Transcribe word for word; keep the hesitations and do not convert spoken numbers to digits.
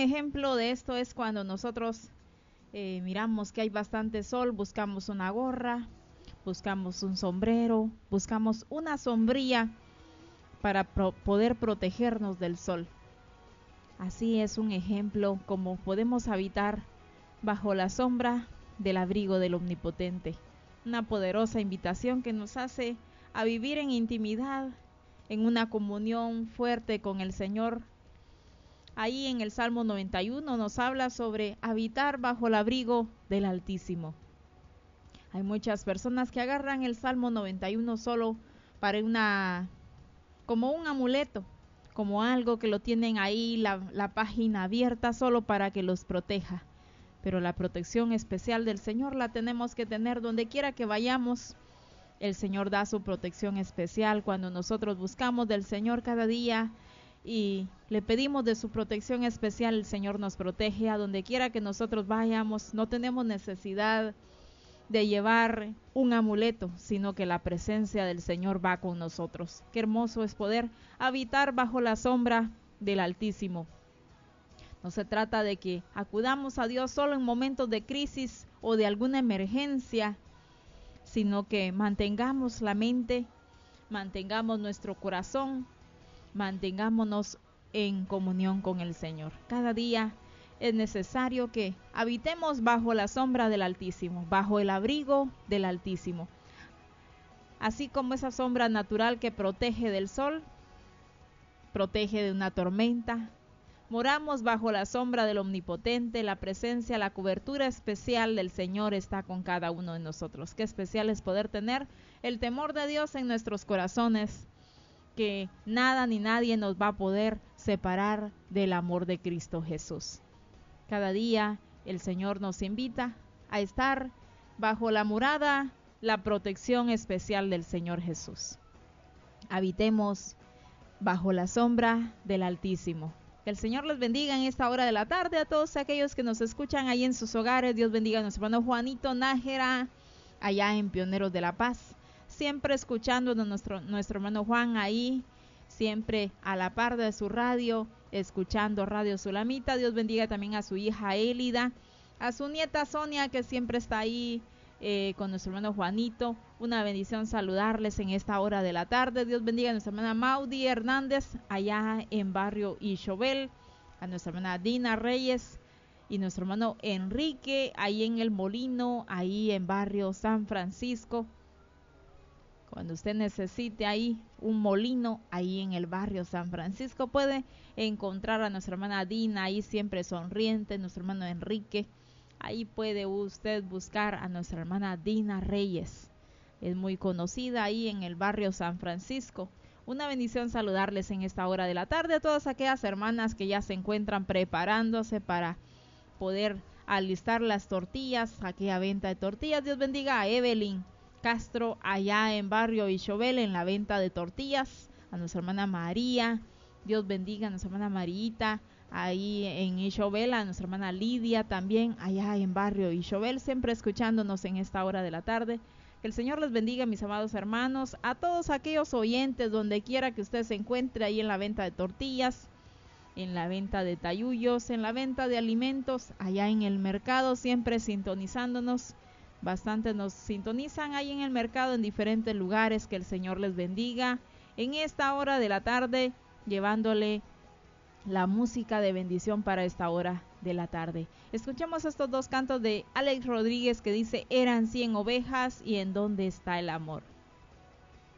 ejemplo de esto es cuando nosotros eh, miramos que hay bastante sol, buscamos una gorra, buscamos un sombrero, buscamos una sombrilla para pro- poder protegernos del sol. Así es un ejemplo como podemos habitar bajo la sombra del abrigo del Omnipotente. Una poderosa invitación que nos hace a vivir en intimidad, en una comunión fuerte con el Señor. Ahí en el Salmo noventa y uno nos habla sobre habitar bajo el abrigo del Altísimo. Hay muchas personas que agarran el Salmo noventa y uno solo para una, como un amuleto, como algo que lo tienen ahí la, la página abierta solo para que los proteja. Pero la protección especial del Señor la tenemos que tener donde quiera que vayamos. El Señor da su protección especial cuando nosotros buscamos del Señor cada día y le pedimos de su protección especial. El Señor nos protege a donde quiera que nosotros vayamos. No tenemos necesidad de llevar un amuleto, sino que la presencia del Señor va con nosotros. Qué hermoso es poder habitar bajo la sombra del Altísimo. No se trata de que acudamos a Dios solo en momentos de crisis o de alguna emergencia, sino que mantengamos la mente, mantengamos nuestro corazón, mantengámonos en comunión con el Señor. Cada día es necesario que habitemos bajo la sombra del Altísimo, bajo el abrigo del Altísimo. Así como esa sombra natural que protege del sol, protege de una tormenta, moramos bajo la sombra del Omnipotente. La presencia, la cobertura especial del Señor está con cada uno de nosotros. Qué especial es poder tener el temor de Dios en nuestros corazones, que nada ni nadie nos va a poder separar del amor de Cristo Jesús. Cada día el Señor nos invita a estar bajo la morada, la protección especial del Señor Jesús. Habitemos bajo la sombra del Altísimo. Que el Señor les bendiga en esta hora de la tarde a todos aquellos que nos escuchan ahí en sus hogares. Dios bendiga a nuestro hermano Juanito Nájera, allá en Pioneros de la Paz. Siempre escuchando a nuestro, nuestro hermano Juan ahí, siempre a la par de su radio, escuchando Radio Sulamita. Dios bendiga también a su hija Élida, a su nieta Sonia, que siempre está ahí eh, con nuestro hermano Juanito. Una bendición saludarles en esta hora de la tarde. Dios bendiga a nuestra hermana Maudie Hernández, allá en barrio Ixobel, a nuestra hermana Dina Reyes y nuestro hermano Enrique, ahí en el Molino, ahí en barrio San Francisco. Cuando usted necesite ahí un molino, ahí en el barrio San Francisco, puede encontrar a nuestra hermana Dina, ahí siempre sonriente, nuestro hermano Enrique. Ahí puede usted buscar a nuestra hermana Dina Reyes. Es muy conocida ahí en el barrio San Francisco. Una bendición saludarles en esta hora de la tarde a todas aquellas hermanas que ya se encuentran preparándose para poder alistar las tortillas, aquella venta de tortillas. Dios bendiga a Evelyn Castro allá en barrio Ixobel en la venta de tortillas, a nuestra hermana María. Dios bendiga a nuestra hermana Marita ahí en Ixobel, a nuestra hermana Lidia también allá en barrio Ixobel, siempre escuchándonos en esta hora de la tarde. Que el Señor les bendiga, mis amados hermanos, a todos aquellos oyentes donde quiera que usted se encuentre ahí en la venta de tortillas, en la venta de tayuyos, en la venta de alimentos, allá en el mercado, siempre sintonizándonos. Bastante nos sintonizan ahí en el mercado en diferentes lugares. Que el Señor les bendiga en esta hora de la tarde, llevándole la música de bendición para esta hora de la tarde. Escuchemos estos dos cantos de Alex Rodríguez que dice: eran cien ovejas y en dónde está el amor.